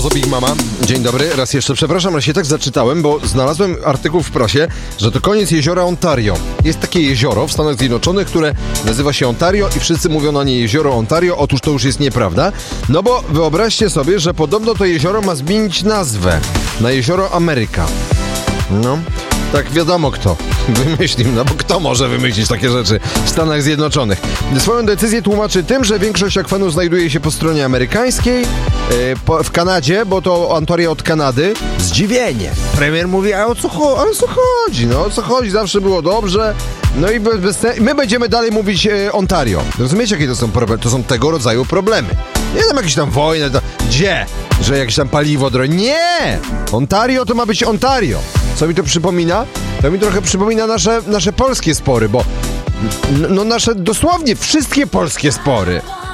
to Big Mama. Dzień dobry, raz jeszcze przepraszam, ale się tak zaczytałem, bo znalazłem artykuł w prasie, że to koniec jeziora Ontario. Jest takie jezioro w Stanach Zjednoczonych, które nazywa się Ontario i wszyscy mówią na nie jezioro Ontario. Otóż to już jest nieprawda, no bo wyobraźcie sobie, że podobno to jezioro ma zmienić nazwę na jezioro Ameryka. No, tak wiadomo kto wymyślił, no bo kto może wymyślić takie rzeczy w Stanach Zjednoczonych. Swoją decyzję tłumaczy tym, że większość akwenów znajduje się po stronie amerykańskiej, w Kanadzie, bo to Ontario od Kanady. Zdziwienie. Premier mówi, a o co chodzi? No o co chodzi? Zawsze było dobrze. No i my będziemy dalej mówić Ontario. Rozumiecie, jakie to są problemy? To są tego rodzaju problemy. Nie tam jakieś tam wojny, gdzie? Że jakieś tam paliwo drogi. Nie! Ontario to ma być Ontario. Co mi to przypomina? To mi trochę przypomina nasze polskie spory, bo nasze dosłownie wszystkie polskie spory